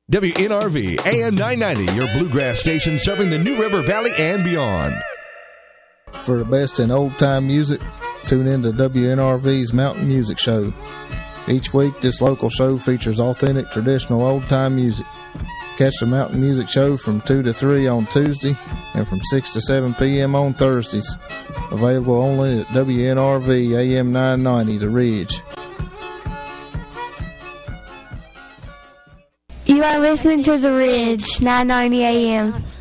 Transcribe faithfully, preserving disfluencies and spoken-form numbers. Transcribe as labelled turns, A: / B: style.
A: W N R V A M nine ninety, your bluegrass station serving the New River Valley and beyond.
B: For the best in old-time music, tune in to W N R V's Mountain Music Show. Each week, this local show features authentic, traditional old-time music. Catch the Mountain Music Show from two to three on Tuesday and from six to seven p.m. on Thursdays. Available only at W N R V A M nine ninety, The Ridge.
C: You are listening to The Ridge, nine ninety A M.